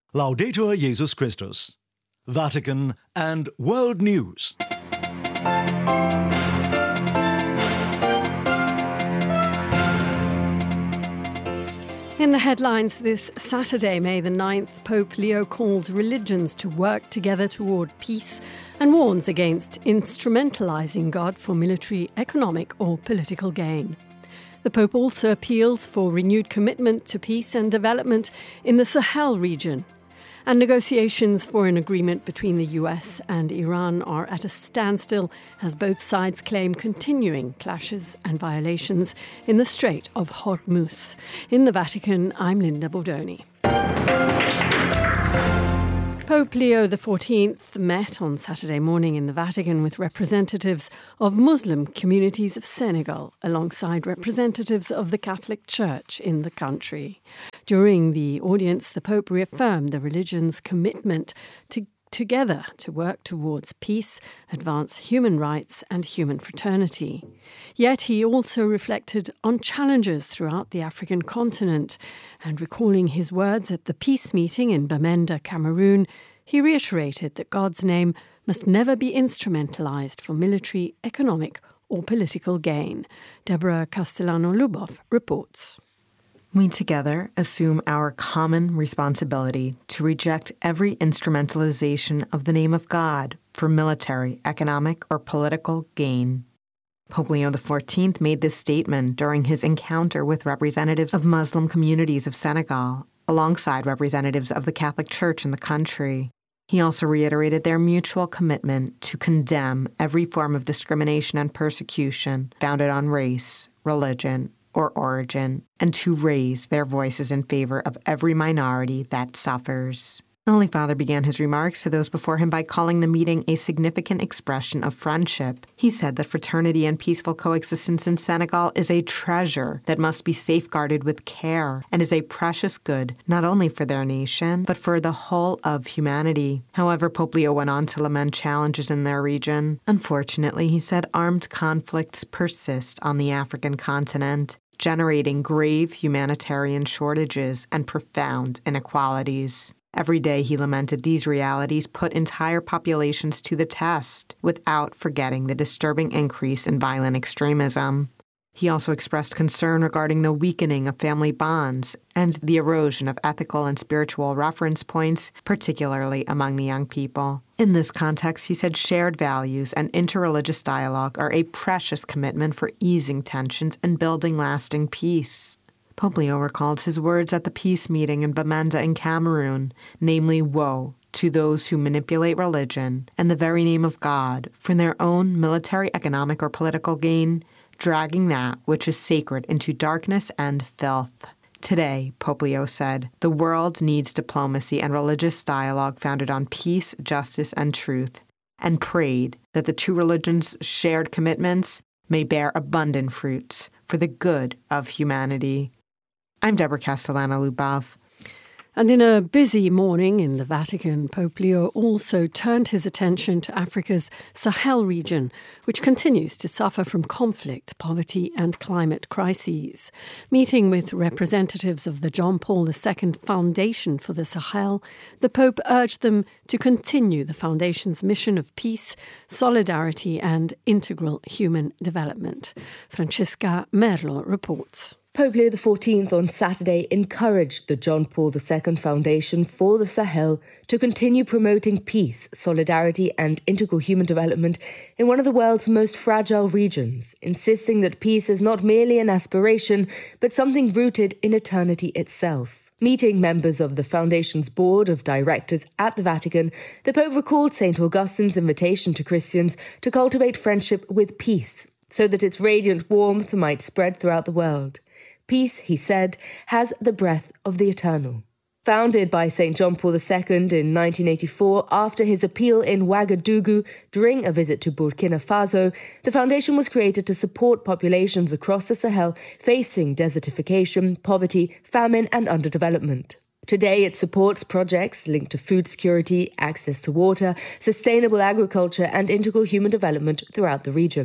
Laudetur Jesus Christus. Vatican and World News. In the headlines this Saturday, May the 9th, Pope Leo calls religions to work together toward peace and warns against instrumentalizing God for military, economic or political gain. The Pope also appeals for renewed commitment to peace and development in the Sahel region. And negotiations for an agreement between the US and Iran are at a standstill as both sides claim continuing clashes and violations in the Strait of Hormuz. In the Vatican, I'm Linda Bordoni. Pope Leo XIV met on Saturday morning in the Vatican with representatives of Muslim communities of Senegal, alongside representatives of the Catholic Church in the country. During the audience, the Pope reaffirmed the religion's commitment together to work towards peace, advance human rights and human fraternity. Yet he also reflected on challenges throughout the African continent, and recalling his words at the peace meeting in Bamenda, Cameroon, he reiterated that God's name must never be instrumentalized for military, economic or political gain. Deborah Castellano-Lubov reports. We together assume our common responsibility to reject every instrumentalization of the name of God for military, economic, or political gain. Pope Leo XIV made this statement during his encounter with representatives of Muslim communities of Senegal, alongside representatives of the Catholic Church in the country. He also reiterated their mutual commitment to condemn every form of discrimination and persecution founded on race, religion, or origin, and to raise their voices in favor of every minority that suffers. The Holy Father began his remarks to those before him by calling the meeting a significant expression of friendship. He said that fraternity and peaceful coexistence in Senegal is a treasure that must be safeguarded with care and is a precious good not only for their nation, but for the whole of humanity. However, Pope Leo went on to lament challenges in their region. Unfortunately, he said armed conflicts persist on the African continent, generating grave humanitarian shortages and profound inequalities. Every day he lamented these realities put entire populations to the test, without forgetting the disturbing increase in violent extremism. He also expressed concern regarding the weakening of family bonds and the erosion of ethical and spiritual reference points, particularly among the young people. In this context, he said shared values and interreligious dialogue are a precious commitment for easing tensions and building lasting peace. Pope Leo recalled his words at the peace meeting in Bamenda in Cameroon, namely, woe to those who manipulate religion and the very name of God for their own military, economic, or political gain, dragging that which is sacred into darkness and filth. Today, Pope Leo said, the world needs diplomacy and religious dialogue founded on peace, justice, and truth, and prayed that the two religions' shared commitments may bear abundant fruits for the good of humanity. I'm Deborah Castellano-Lubov. And in a busy morning in the Vatican, Pope Leo also turned his attention to Africa's Sahel region, which continues to suffer from conflict, poverty and climate crises. Meeting with representatives of the John Paul II Foundation for the Sahel, the Pope urged them to continue the Foundation's mission of peace, solidarity and integral human development. Francesca Merlo reports. Pope Leo XIV on Saturday encouraged the John Paul II Foundation for the Sahel to continue promoting peace, solidarity and integral human development in one of the world's most fragile regions, insisting that peace is not merely an aspiration, but something rooted in eternity itself. Meeting members of the Foundation's board of directors at the Vatican, the Pope recalled St. Augustine's invitation to Christians to cultivate friendship with peace, so that its radiant warmth might spread throughout the world. Peace, he said, has the breath of the eternal. Founded by St. John Paul II in 1984 after his appeal in Ouagadougou during a visit to Burkina Faso, the foundation was created to support populations across the Sahel facing desertification, poverty, famine and underdevelopment. Today, it supports projects linked to food security, access to water, sustainable agriculture and integral human development throughout the region.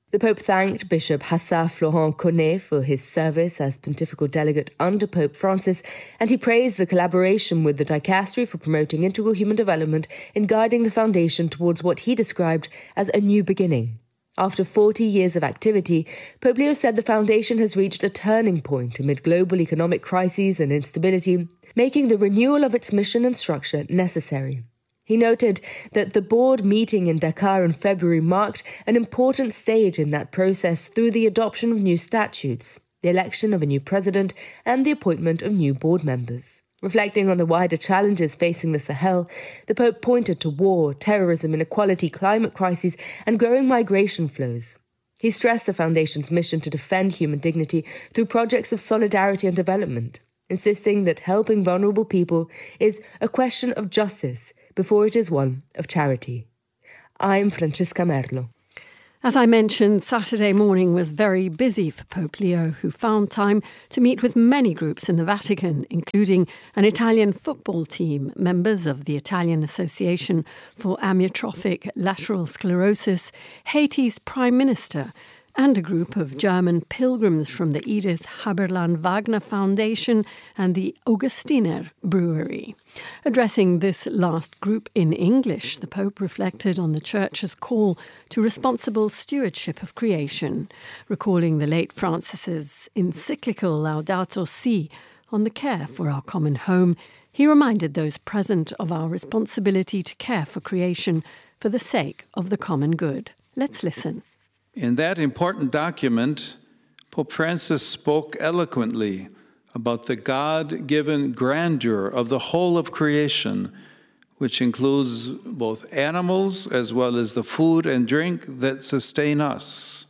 The Pope thanked Bishop Hassaf Florent Cornet for his service as pontifical delegate under Pope Francis, and he praised the collaboration with the dicastery for promoting integral human development in guiding the foundation towards what he described as a new beginning. After 40 years of activity, Pope Leo said the foundation has reached a turning point amid global economic crises and instability, making the renewal of its mission and structure necessary. He noted that the board meeting in Dakar in February marked an important stage in that process through the adoption of new statutes, the election of a new president, and the appointment of new board members. Reflecting on the wider challenges facing the Sahel, the Pope pointed to war, terrorism, inequality, climate crises, and growing migration flows. He stressed the Foundation's mission to defend human dignity through projects of solidarity and development, insisting that helping vulnerable people is a question of justice before it is one of charity. I'm Francesca Merlo. As I mentioned, Saturday morning was very busy for Pope Leo, who found time to meet with many groups in the Vatican, including an Italian football team, members of the Italian Association for Amyotrophic Lateral Sclerosis, Haiti's Prime Minister, and a group of German pilgrims from the Edith Haberland Wagner Foundation and the Augustiner Brewery. Addressing this last group in English, the Pope reflected on the Church's call to responsible stewardship of creation, recalling the late Francis's encyclical Laudato Si on the care for our common home. He reminded those present of our responsibility to care for creation for the sake of the common good. Let's listen. In that important document, Pope Francis spoke eloquently about the God-given grandeur of the whole of creation, which includes both animals as well as the food and drink that sustain us.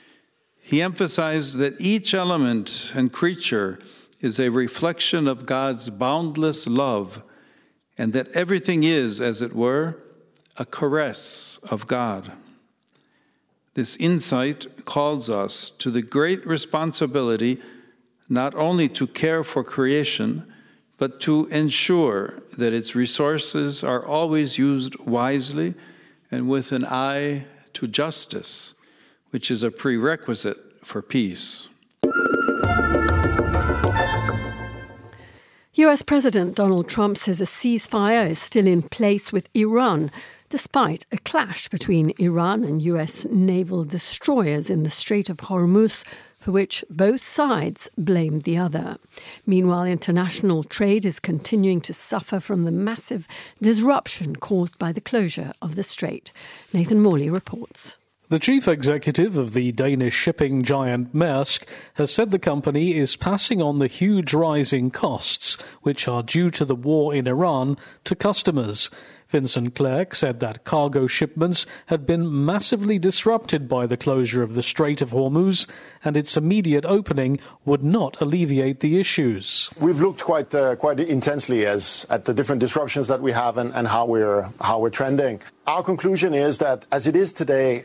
He emphasized that each element and creature is a reflection of God's boundless love, and that everything is, as it were, a caress of God. This insight calls us to the great responsibility not only to care for creation, but to ensure that its resources are always used wisely and with an eye to justice, which is a prerequisite for peace. US President Donald Trump says a ceasefire is still in place with Iran, despite a clash between Iran and US naval destroyers in the Strait of Hormuz, for which both sides blamed the other. Meanwhile, international trade is continuing to suffer from the massive disruption caused by the closure of the strait. Nathan Morley reports. The chief executive of the Danish shipping giant Maersk has said the company is passing on the huge rising costs, which are due to the war in Iran, to customers. Vincent Clerc said that cargo shipments had been massively disrupted by the closure of the Strait of Hormuz, and its immediate opening would not alleviate the issues. We've looked quite intensely at the different disruptions that we have and how we're trending. Our conclusion is that, as it is today,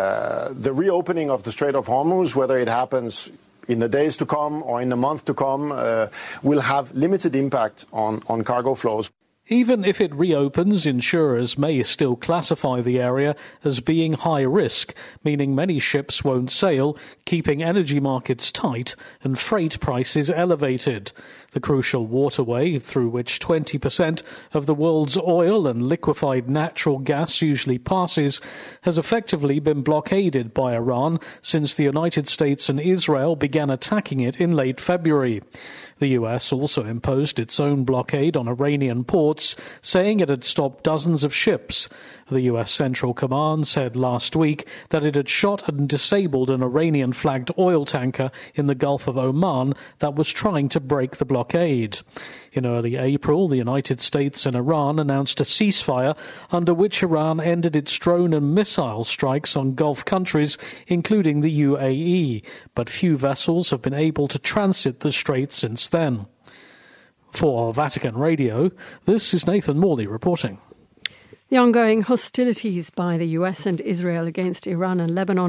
the reopening of the Strait of Hormuz, whether it happens in the days to come or in the month to come, will have limited impact on cargo flows. Even if it reopens, insurers may still classify the area as being high risk, meaning many ships won't sail, keeping energy markets tight and freight prices elevated. The crucial waterway through which 20% of the world's oil and liquefied natural gas usually passes has effectively been blockaded by Iran since the United States and Israel began attacking it in late February. The US also imposed its own blockade on Iranian ports, saying it had stopped dozens of ships. The US Central Command said last week that it had shot and disabled an Iranian-flagged oil tanker in the Gulf of Oman that was trying to break the blockade. In early April, the United States and Iran announced a ceasefire under which Iran ended its drone and missile strikes on Gulf countries, including the UAE, but few vessels have been able to transit the strait since then. For Vatican Radio, this is Nathan Morley reporting. The ongoing hostilities by the US and Israel against Iran and Lebanon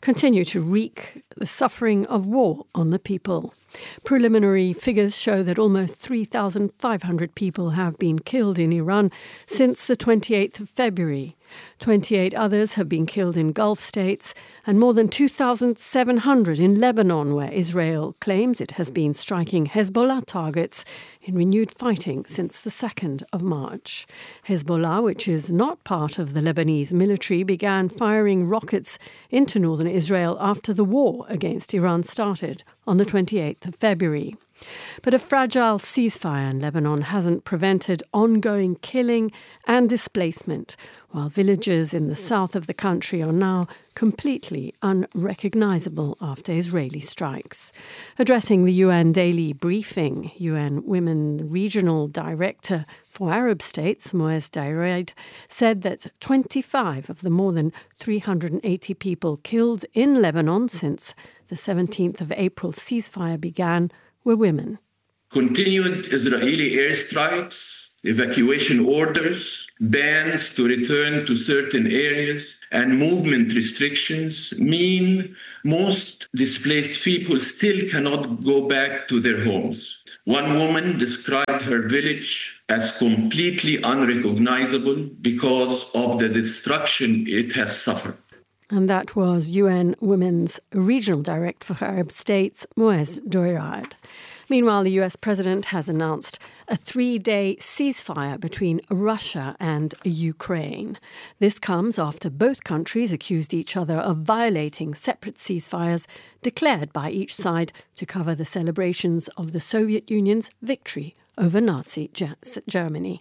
continue to wreak the suffering of war on the people. Preliminary figures show that almost 3,500 people have been killed in Iran since the 28th of February. 28 others have been killed in Gulf states and more than 2,700 in Lebanon, where Israel claims it has been striking Hezbollah targets in renewed fighting since the 2nd of March. Hezbollah, which is not part of the Lebanese military, began firing rockets into northern Israel after the war against Iran started on the 28th of February. But a fragile ceasefire in Lebanon hasn't prevented ongoing killing and displacement, while villages in the south of the country are now completely unrecognizable after Israeli strikes. Addressing the UN daily briefing, UN Women Regional Director for Arab States, Moez Dayred, said that 25 of the more than 380 people killed in Lebanon since the 17th of April ceasefire began were women. Continued Israeli airstrikes, evacuation orders, bans to return to certain areas, and movement restrictions mean most displaced people still cannot go back to their homes. One woman described her village as completely unrecognizable because of the destruction it has suffered. And that was UN Women's Regional Director for Arab States, Moez Dayred. Meanwhile, the US president has announced a 3-day ceasefire between Russia and Ukraine. This comes after both countries accused each other of violating separate ceasefires declared by each side to cover the celebrations of the Soviet Union's victory over Nazi Germany.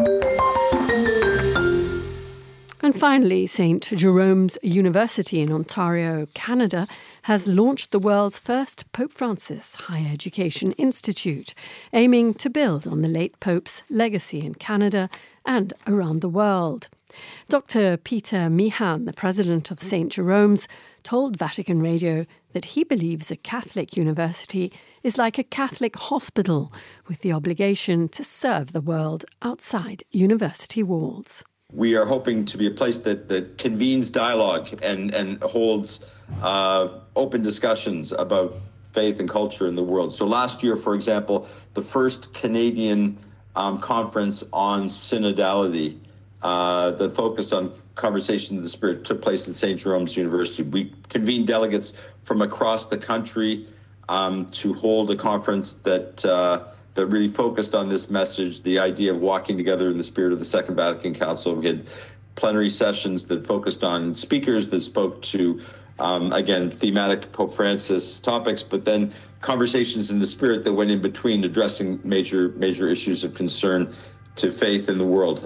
And finally, St. Jerome's University in Ontario, Canada, has launched the world's first Pope Francis Higher Education Institute, aiming to build on the late Pope's legacy in Canada and around the world. Dr. Peter Meehan, the president of St. Jerome's, told Vatican Radio that he believes a Catholic university is like a Catholic hospital with the obligation to serve the world outside university walls. We are hoping to be a place that convenes dialogue and holds open discussions about faith and culture in the world. So last year, for example, the first Canadian conference on synodality that focused on conversation of the Spirit took place at St. Jerome's University. We convened delegates from across the country to hold a conference that really focused on this message, the idea of walking together in the spirit of the Second Vatican Council. We had plenary sessions that focused on speakers that spoke to, again, thematic Pope Francis topics, but then conversations in the spirit that went in between, addressing major issues of concern to faith in the world.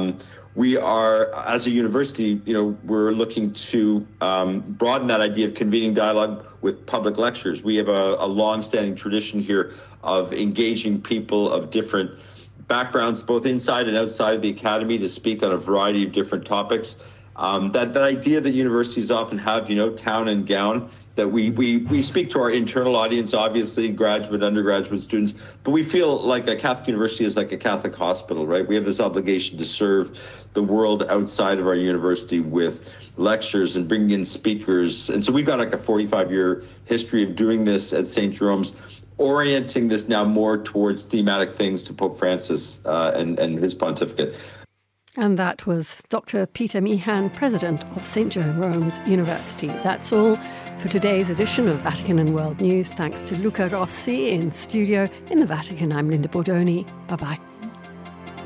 We are, as a university, we're looking to broaden that idea of convening dialogue with public lectures. We have a long-standing tradition here of engaging people of different backgrounds, both inside and outside of the academy, to speak on a variety of different topics. That idea that universities often have, town and gown, that we speak to our internal audience, obviously, graduate, undergraduate students, but we feel like a Catholic university is like a Catholic hospital, right? We have this obligation to serve the world outside of our university with lectures and bringing in speakers. And so we've got like a 45-year history of doing this at St. Jerome's, orienting this now more towards thematic things to Pope Francis and his pontificate. And that was Dr. Peter Meehan, president of St. Jerome's University. That's all for today's edition of Vatican and World News. Thanks to Luca Rossi in studio in the Vatican. I'm Linda Bordoni. Bye-bye.